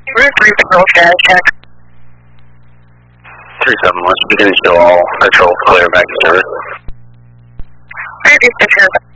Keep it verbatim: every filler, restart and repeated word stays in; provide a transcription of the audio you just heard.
Route three control status check. three seven one, begin to show all patrol clear back to service. Previous picture.